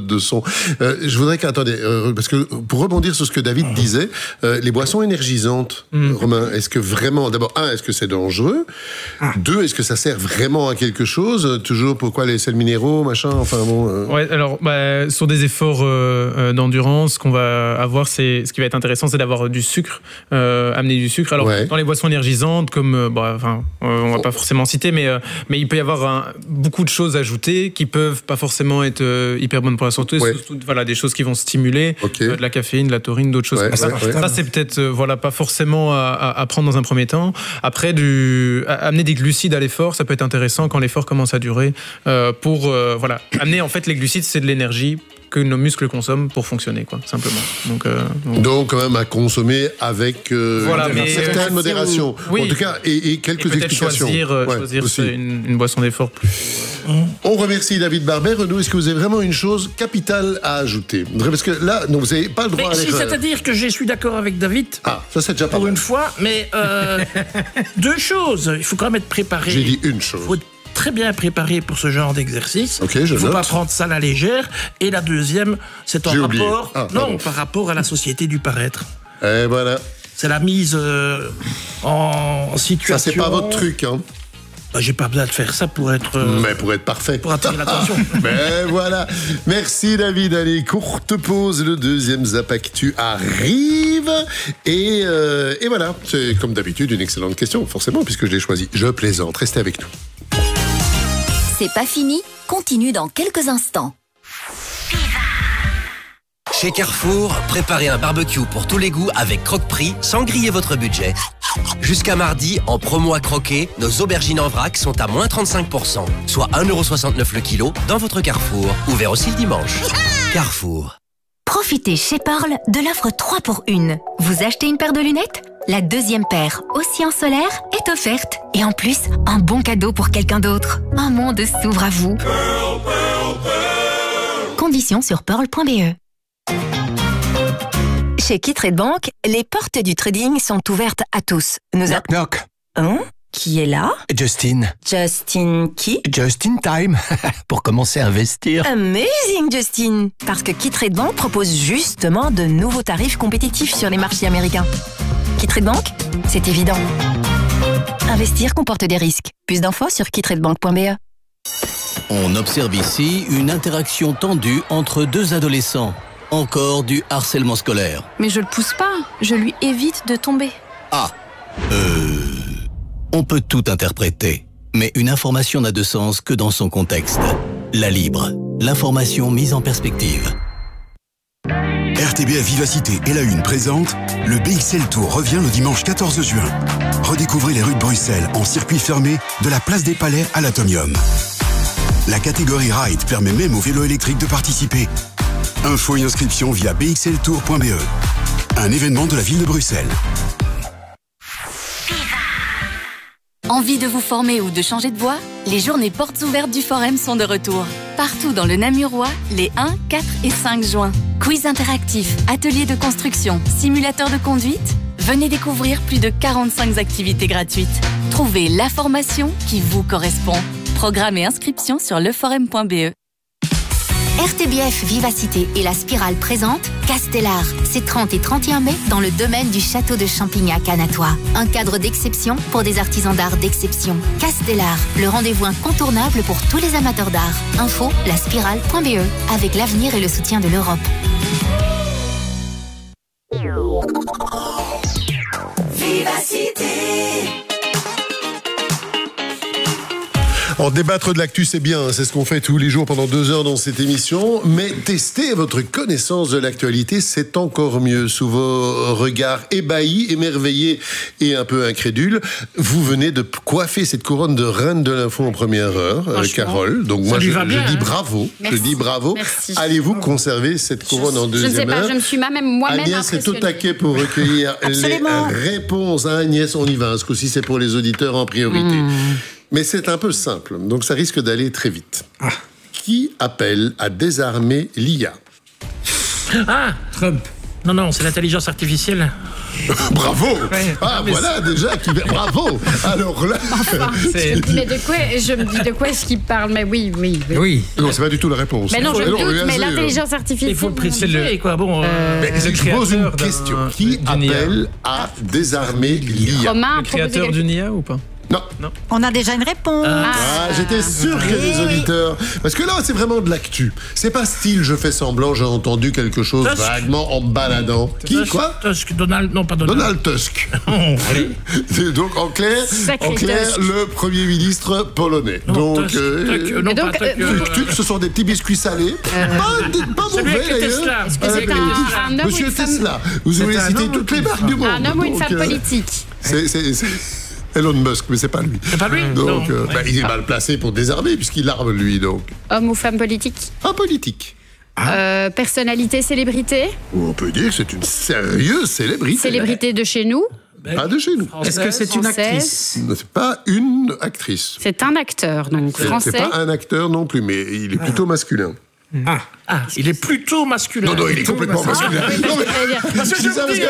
de son. Je voudrais qu'attendez, parce que pour rebondir sur ce que David disait, les boissons énergisantes, Romain, est-ce que vraiment, d'abord, est-ce que c'est dangereux? 2, est-ce que ça sert vraiment à quelque chose? Toujours pourquoi les sels minéraux, machin, enfin bon. Ouais, alors sur des efforts d'endurance qu'on va avoir, ce qui va être intéressant, c'est d'avoir du sucre, amener du sucre. Alors dans les boissons énergisantes, comme on va pas forcément citer, mais il peut y avoir beaucoup de choses ajoutées qui peuvent pas forcément être hyper bonnes pour la santé. Surtout, des choses qui vont stimuler, de la caféine, de la taurine, d'autres choses comme ça. Ça, c'est peut-être pas forcément à prendre dans un premier temps. Après, amener des glucides à l'effort, ça peut être intéressant quand l'effort commence à durer pour amener, en fait, les glucides, c'est de l'énergie que nos muscles consomment pour fonctionner, quoi, simplement. Donc quand même à consommer avec une certaine modération. En tout cas, et quelques explications. Choisir une boisson d'effort plus... On remercie David Barbet. Renaud, est-ce que vous avez vraiment une chose capitale à ajouter? Parce que là, vous n'avez pas le droit à l'erreur. C'est-à-dire que je suis d'accord avec David. Ça c'est déjà pas pour mal. Une fois, mais 2 choses. Il faut quand même être préparé. J'ai dit une chose. Il faut être très bien préparé pour ce genre d'exercice. Il ne faut pas prendre ça à la légère. Et la deuxième, c'est par rapport à la société du paraître. Et voilà. C'est la mise en situation. Ça, c'est pas votre truc, hein. J'ai pas besoin de faire ça pour être... Mais pour être parfait. Pour attirer l'attention. Mais voilà. Merci David. Allez, courte pause. Le deuxième Zap Actu arrive. Et voilà. C'est comme d'habitude une excellente question, forcément, puisque je l'ai choisi. Je plaisante. Restez avec nous. C'est pas fini. Continue dans quelques instants. Chez Carrefour, préparez un barbecue pour tous les goûts avec Croque-Prix sans griller votre budget. Jusqu'à mardi, en promo à croquer, nos aubergines en vrac sont à moins 35%, soit 1,69€ le kilo dans votre Carrefour. Ouvert aussi le dimanche. Carrefour. Profitez chez Pearl de l'offre 3 pour 1. Vous achetez une paire de lunettes? La deuxième paire, aussi en solaire, est offerte. Et en plus, un bon cadeau pour quelqu'un d'autre. Un monde s'ouvre à vous. Pearl, Pearl, Pearl. Conditions sur pearl.be. Chez Kittrade Bank, les portes du trading sont ouvertes à tous. Knock, knock. Hein? Qui est là? Justin. Justin qui? Just in time. Pour commencer à investir. Amazing, Justin. Parce que Kittrade Bank propose justement de nouveaux tarifs compétitifs sur les marchés américains. Kittrade Bank, c'est évident. Investir comporte des risques. Plus d'infos sur kittradebank.be. On observe ici une interaction tendue entre 2 adolescents. Encore du harcèlement scolaire. Mais je le pousse pas, je lui évite de tomber. On peut tout interpréter, mais une information n'a de sens que dans son contexte. La Libre, l'information mise en perspective. RTBF Vivacité et la Une présente, le BXL Tour revient le dimanche 14 juin. Redécouvrez les rues de Bruxelles en circuit fermé de la place des Palais à l'Atomium. La catégorie Ride permet même aux vélos électriques de participer. Info et inscription via bxltour.be. Un événement de la ville de Bruxelles. Envie de vous former ou de changer de voie? Les journées portes ouvertes du Forum sont de retour. Partout dans le Namurois, les 1, 4 et 5 juin. Quiz interactif, ateliers de construction, simulateurs de conduite. Venez découvrir plus de 45 activités gratuites. Trouvez la formation qui vous correspond. Programme et inscription sur leforum.be. RTBF Vivacité et la Spirale présentent Castellar, ces 30 et 31 mai dans le domaine du château de Champignac à Natois. Un cadre d'exception pour des artisans d'art d'exception. Castellar, le rendez-vous incontournable pour tous les amateurs d'art. Info, laspirale.be, avec l'avenir et le soutien de l'Europe. Vivacité. En débattre de l'actu, c'est bien, c'est ce qu'on fait tous les jours pendant 2 heures dans cette émission, mais tester votre connaissance de l'actualité, c'est encore mieux. Sous vos regards ébahis, émerveillés et un peu incrédules, vous venez de coiffer cette couronne de reine de l'info en première heure, Carole. Donc moi, je dis bravo. Merci. Je dis bravo. Merci. Allez-vous conserver cette couronne en deuxième heure? Je ne sais pas, je me suis moi-même Agnès est au taquet pour recueillir les réponses. Agnès, on y va. Ce coup-ci, c'est pour les auditeurs en priorité. Mais c'est un peu simple, donc ça risque d'aller très vite. Qui appelle à désarmer l'IA? Trump. Non, c'est l'intelligence artificielle. Bravo. Voilà déjà bravo. Alors là, mais je me dis de quoi est-ce qu'il parle? Mais oui. Non, c'est pas du tout la réponse. Mais non, je doute. Mais l'intelligence artificielle. Il faut le préciser, quoi. Bon. Je pose une question. Qui appelle à désarmer l'IA? Le créateur d'une IA ou pas? Non. On a déjà une réponse. J'étais sûr qu'il y a des auditeurs. Parce que là, c'est vraiment de l'actu. C'est pas style, je fais semblant, j'ai entendu quelque chose vaguement en me baladant. Qui, quoi? Tusk, Donald, non pas Donald. Donald Tusk. Donc, en clair, le Premier ministre polonais. Donc, Tusk, ce sont des petits biscuits salés. Pas mauvais, d'ailleurs. Monsieur Tesla. Vous voulez citer toutes les marques du monde. Un homme ou une femme politique? C'est Elon Musk, mais c'est pas lui. C'est pas lui. Donc, il est mal placé pour désarmer, puisqu'il arme, lui, donc. Homme ou femme politique? Pas politique. Personnalité, célébrité? On peut dire que c'est une sérieuse célébrité. Célébrité de chez nous? Pas de chez nous. Est-ce que c'est une actrice? C'est pas une actrice. C'est un acteur, donc français. C'est pas un acteur non plus, mais il est plutôt masculin. Il est plutôt masculin. Non, il est complètement masculin. Parce que je me dis,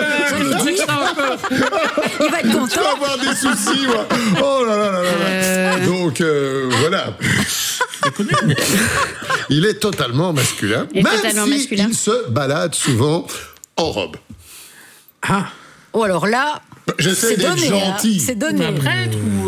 il va être content. Tu vas avoir des soucis, moi. Oh là là. Donc, voilà. Il est totalement masculin. Il se balade souvent en robe. Oh, alors là, j'essaie d'être gentil. C'est donné. Un prêtre ou...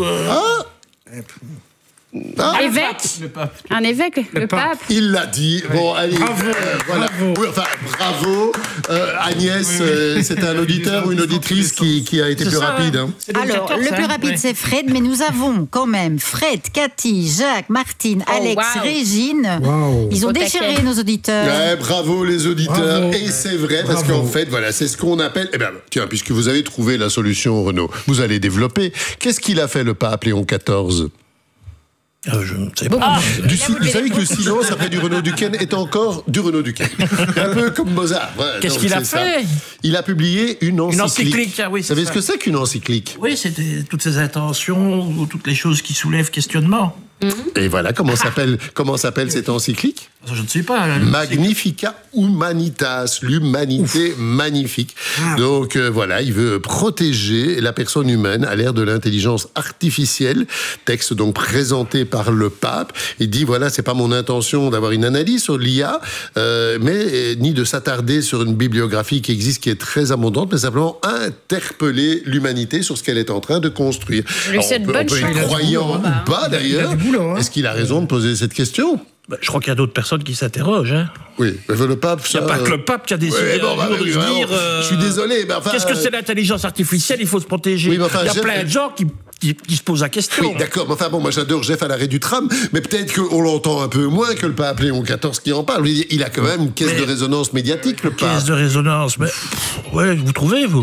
Un évêque, le pape. Il l'a dit. Bon, allez. Bravo. Voilà. Bravo. Agnès, c'est un auditeur ou une auditrice qui a été plus rapide. Hein. Alors, le plus rapide, c'est Fred, mais nous avons quand même Fred, Cathy, Jacques, Martine, Alex, Régine. Ils ont déchiré nos auditeurs. Bravo les auditeurs. Bravo. Et c'est vrai, parce qu'en fait, voilà, c'est ce qu'on appelle... tiens, puisque vous avez trouvé la solution, Renaud, vous allez développer. Qu'est-ce qu'il a fait, le pape Léon XIV? Je ne sais pas. Vous savez que le silence après du Renaud Duquesne est encore du Renaud Duquesne. Un peu comme Mozart. Ouais, qu'est-ce qu'il a fait? Il a publié une encyclique. Une encyclique, oui. Vous savez ce que c'est qu'une encyclique? Oui, c'était toutes ces intentions, toutes les choses qui soulèvent questionnement. Et voilà, comment s'appelle cette encyclique? Je ne sais pas. Magnifica Humanitas, l'humanité magnifique. Donc voilà, il veut protéger la personne humaine à l'ère de l'intelligence artificielle. Texte donc présenté par le pape. Il dit voilà, c'est pas mon intention d'avoir une analyse sur l'IA, mais ni de s'attarder sur une bibliographie qui existe, qui est très abondante, mais simplement interpeller l'humanité sur ce qu'elle est en train de construire. Alors, on peut être croyant ou pas d'ailleurs. Est-ce qu'il a raison de poser cette question? Je crois qu'il y a d'autres personnes qui s'interrogent. Hein. Oui, mais le pape... Il n'y a pas que le pape qui a décidé de se dire... Je suis désolé, mais enfin... Qu'est-ce que c'est l'intelligence artificielle? Il faut se protéger. Il y a plein de gens qui se posent la question. Oui, d'accord. Mais enfin bon, moi j'adore Jeff à l'arrêt du tram, mais peut-être qu'on l'entend un peu moins que le pape Léon XIV qui en parle. Il a quand même une caisse de résonance médiatique, le pape. Caisse de résonance, mais... Ouais, vous trouvez, vous?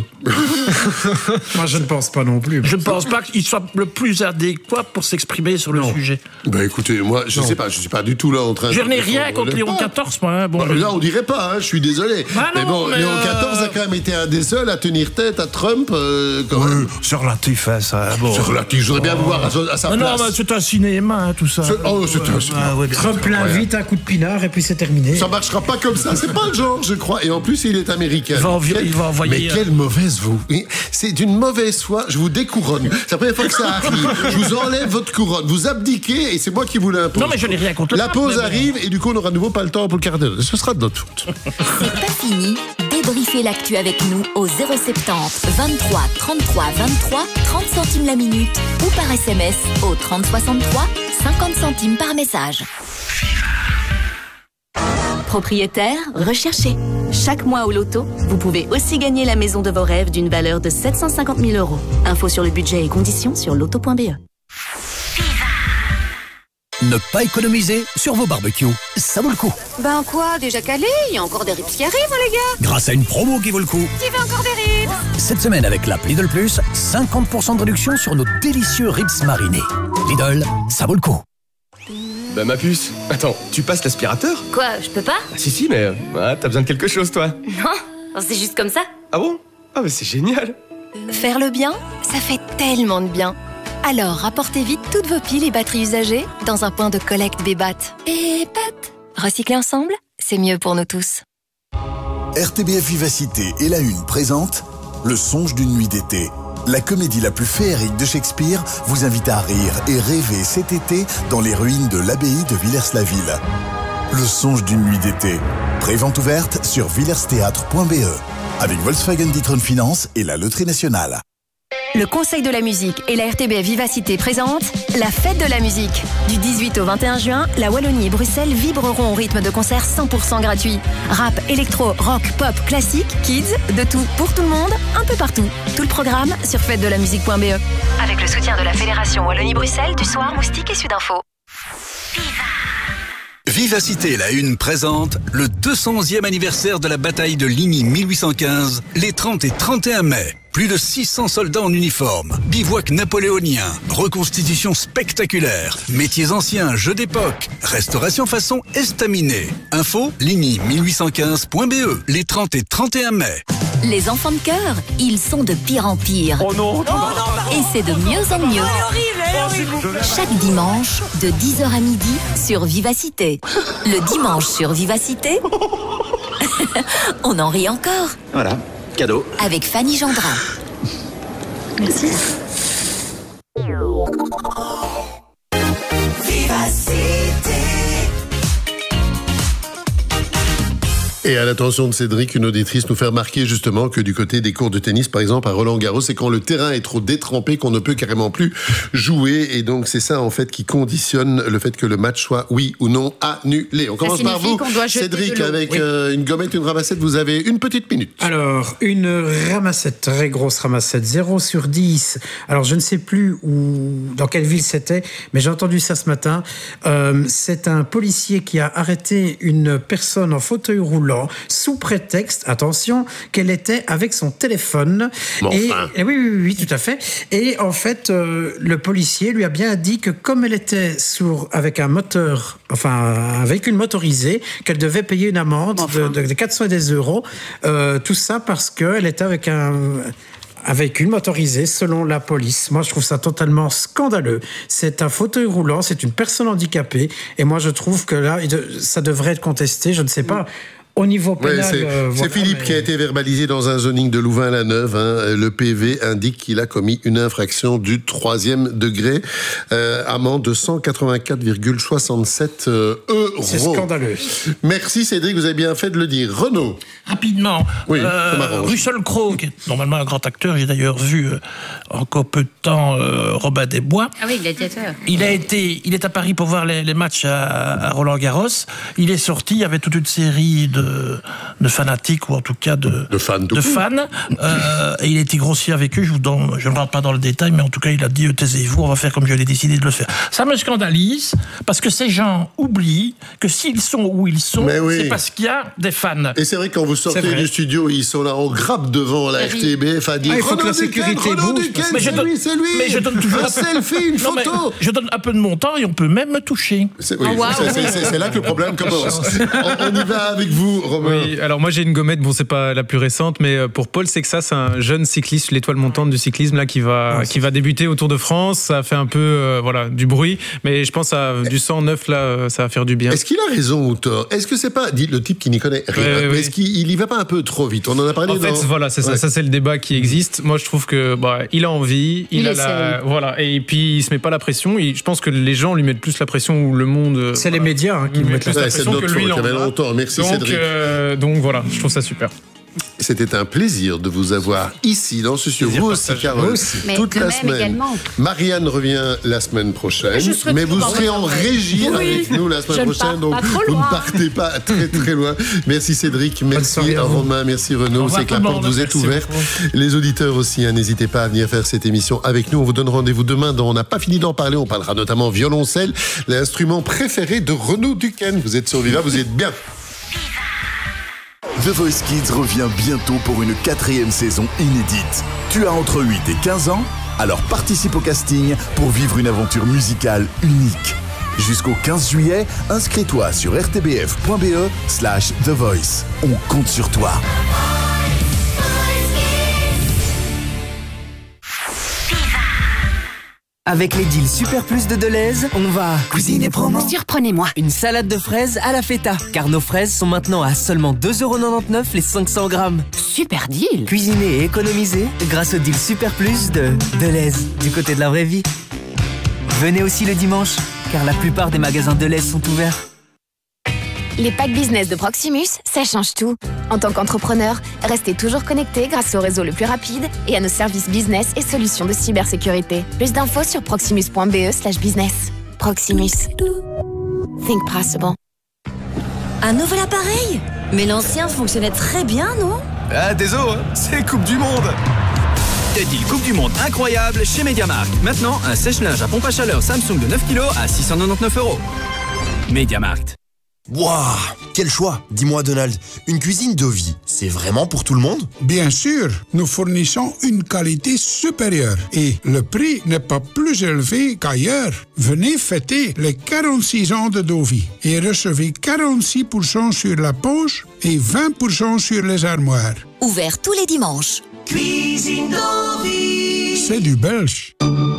Moi, je ne pense pas non plus. Je ne pense pas qu'il soit le plus adéquat pour s'exprimer sur le sujet. Écoutez, moi, je sais pas, je suis pas du tout là en train de... Je n'ai rien contre Léon XIV, moi. Hein. Bon, là, on dirait pas, hein, je suis désolé. Mais Léon XIV a quand même été un des seuls à tenir tête à Trump. C'est relatif, hein, ça. Bon. C'est relatif, je voudrais bien vous voir à sa place. Non, mais c'est un cinéma, tout ça. C'est un cinéma. Trump l'invite, un coup de pinard, et puis c'est terminé. Ça marchera pas comme ça, c'est pas le genre, je crois. Et en plus, il est américain. Il va envoyer... Mais quelle mauvaise vous. C'est d'une mauvaise foi, je vous découronne. C'est la première fois que ça arrive. Je vous enlève votre couronne, vous abdiquez, et c'est moi qui vous l'impose. Non, mais je n'ai rien contre la pause arrive, et du coup, on n'aura à nouveau pas le temps pour le quart d'heure. Ce sera de notre faute. C'est pas fini. Débriefez l'actu avec nous au 070 23 33 23 30 centimes la minute ou par SMS au 30 63 50 centimes par message. Propriétaire, recherché. Chaque mois au loto, vous pouvez aussi gagner la maison de vos rêves d'une valeur de 750 000 €. Info sur le budget et conditions sur loto.be. Ne pas économiser sur vos barbecues, ça vaut le coup. Ben quoi, déjà calé? Il y a encore des ribs qui arrivent, les gars. Grâce à une promo qui vaut le coup. Qui veut encore des ribs? Cette semaine avec l'app Lidl Plus, 50% de réduction sur nos délicieux ribs marinés. Lidl, ça vaut le coup. Bah ma puce, attends, tu passes l'aspirateur? Quoi, je peux pas? Si, mais t'as besoin de quelque chose, toi. Non, c'est juste comme ça. Ah bon? Ah bah c'est génial. Faire le bien, ça fait tellement de bien. Alors, rapportez vite toutes vos piles et batteries usagées dans un point de collecte Bébat. Et Recycler ensemble, c'est mieux pour nous tous. RTBF Vivacité et La Une présente Le songe d'une nuit d'été. La comédie la plus féerique de Shakespeare vous invite à rire et rêver cet été dans les ruines de l'abbaye de Villers-la-Ville. Le songe d'une nuit d'été. Prévente ouverte sur villersthéâtre.be avec Volkswagen D'Ieteren Finance et la Loterie Nationale. Le Conseil de la musique et la RTBF Vivacité présentent la fête de la musique. Du 18 au 21 juin, la Wallonie et Bruxelles vibreront au rythme de concerts 100% gratuits. Rap, électro, rock, pop, classique, kids, de tout pour tout le monde, un peu partout. Tout le programme sur fêtedelamusique.be. Avec le soutien de la Fédération Wallonie-Bruxelles, du Soir, Moustique et Sudinfo. Vivacité La Une présente le 211e anniversaire de la bataille de Ligny 1815, les 30 et 31 mai. Plus de 600 soldats en uniforme, bivouac napoléonien, reconstitution spectaculaire, métiers anciens, jeux d'époque, restauration façon estaminet. Info ligny1815.be, les 30 et 31 mai. Les enfants de cœur, ils sont de pire en pire. Oh non, Et c'est de mieux en mieux. Chaque dimanche, de 10h à midi, sur Vivacité. Le dimanche sur Vivacité, on en rit encore. Voilà, cadeau. Avec Fanny Gendrin. Merci. Et à l'attention de Cédric, une auditrice nous fait remarquer justement que du côté des cours de tennis, par exemple, à Roland-Garros, c'est quand le terrain est trop détrempé qu'on ne peut carrément plus jouer. Et donc, c'est ça, en fait, qui conditionne le fait que le match soit, oui ou non, annulé. On commence par vous, Cédric, avec une gommette, une ramassette. Vous avez une petite minute. Alors, une ramassette, très grosse ramassette, 0 sur 10. Alors, je ne sais plus dans quelle ville c'était, mais j'ai entendu ça ce matin. C'est un policier qui a arrêté une personne en fauteuil roulant sous prétexte, attention, qu'elle était avec son téléphone. Bon, et oui, tout à fait. Et en fait, le policier lui a bien dit que comme elle était avec un moteur, un véhicule motorisé, qu'elle devait payer une amende de 410 €. Tout ça parce qu'elle était avec un véhicule motorisé, selon la police. Moi, je trouve ça totalement scandaleux. C'est un fauteuil roulant, c'est une personne handicapée. Et moi, je trouve que là, ça devrait être contesté. Je ne sais pas. Au niveau pénal, c'est Philippe qui a été verbalisé dans un zoning de Louvain-la-Neuve. Le PV indique qu'il a commis une infraction du 3e degré. Amende de 184,67 €. C'est scandaleux. Merci Cédric, vous avez bien fait de le dire. Renaud. Rapidement. Oui, Russell Crowe, qui est normalement un grand acteur, j'ai d'ailleurs vu encore peu de temps Robin des Bois. Ah oui, gladiateur. Il est à Paris pour voir les matchs à Roland-Garros. Il est sorti, il y avait toute une série de fanatiques, ou en tout cas de fans. Et il a été grossier avec eux. Je ne rentre pas dans le détail, mais en tout cas, il a dit taisez-vous, on va faire comme je l'ai décidé de le faire. Ça me scandalise, parce que ces gens oublient que s'ils sont où ils sont, c'est parce qu'il y a des fans. Et c'est vrai, quand vous sortez du studio, ils sont là en grappe devant la RTBF à dire il faut que la sécurité bouge. C'est lui. Mais je donne toujours un selfie, une photo. Je donne un peu de mon temps et on peut même me toucher. C'est là que le problème commence. On y va avec vous, Romain. Oui, alors moi j'ai une gommette, bon c'est pas la plus récente, mais pour Paul Sexa, c'est un jeune cycliste, l'étoile montante du cyclisme là qui va débuter au Tour de France. Ça a fait un peu du bruit, mais je pense à du sang neuf là, ça va faire du bien. Est-ce qu'il a raison ou tort? Est-ce que c'est pas le type qui n'y connaît rien, mais est-ce qu'il y va pas un peu trop vite? On en a parlé. En fait, voilà, c'est ça c'est le débat qui existe. Moi je trouve que il a envie, il a et puis il se met pas la pression. Je pense que les gens lui mettent plus la pression, ou le monde. C'est les médias qui lui mettent la pression que lui. Merci Cédric. Donc voilà, je trouve ça super. C'était un plaisir de vous avoir ici dans ce studio. Vous aussi, Carole, toute la semaine. Également. Marianne revient la semaine prochaine, mais vous serez en régie avec nous la semaine prochaine, donc vous ne partez pas très très loin. Merci Cédric, merci Romain, merci Renaud. C'est que la porte vous est ouverte. Les auditeurs aussi, n'hésitez pas à venir faire cette émission avec nous. On vous donne rendez-vous demain. On n'a pas fini d'en parler. On parlera notamment violoncelle, l'instrument préféré de Renaud Duquesne. Vous êtes sur Viva, vous êtes bien. The Voice Kids revient bientôt pour une 4e saison inédite. Tu as entre 8 et 15 ans? Alors participe au casting pour vivre une aventure musicale unique. Jusqu'au 15 juillet, inscris-toi sur rtbf.be/The Voice. On compte sur toi. Avec les deals Super Plus de Deleuze, on va cuisiner promo. Surprenez-moi. Une salade de fraises à la feta, car nos fraises sont maintenant à seulement 2,99€ les 500 grammes. Super deal. Cuisiner et économiser grâce au deal Super Plus de Deleuze, du côté de la vraie vie. Venez aussi le dimanche, car la plupart des magasins Deleuze sont ouverts. Les packs business de Proximus, ça change tout. En tant qu'entrepreneur, restez toujours connecté grâce au réseau le plus rapide et à nos services business et solutions de cybersécurité. Plus d'infos sur proximus.be/business. Proximus. Think possible. Un nouvel appareil? Mais l'ancien fonctionnait très bien, non? Ah, désolé, c'est Coupe du Monde. Des deals Coupe du Monde incroyable chez MediaMarkt. Maintenant, un sèche-linge à pompe à chaleur Samsung de 9 kg à 699€. MediaMarkt. Waouh, quel choix! Dis-moi Donald, une cuisine Dovi, c'est vraiment pour tout le monde? Bien sûr, nous fournissons une qualité supérieure et le prix n'est pas plus élevé qu'ailleurs. Venez fêter les 46 ans de Dovi et recevez 46% sur la poche et 20% sur les armoires. Ouvert tous les dimanches. Cuisine Dovi, c'est du belge.